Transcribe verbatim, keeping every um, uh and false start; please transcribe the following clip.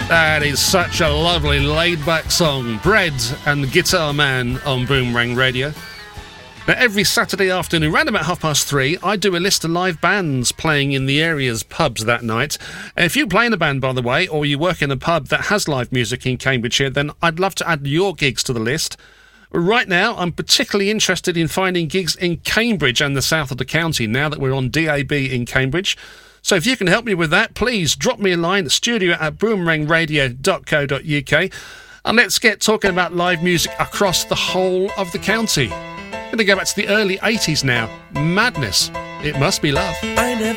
That is such a lovely laid-back song. Bread and Guitar Man on Boomerang Radio. Now, every Saturday afternoon, around about half past three, I do a list of live bands playing in the area's pubs that night. If you play in a band, by the way, or you work in a pub that has live music in Cambridgeshire, then I'd love to add your gigs to the list. Right now, I'm particularly interested in finding gigs in Cambridge and the south of the county, now that we're on D A B in Cambridge. So if you can help me with that, please drop me a line at studio at boomerang radio dot co dot uk, and let's get talking about live music across the whole of the county. I'm going to go back to the early eighties now. Madness. It Must Be Love. I never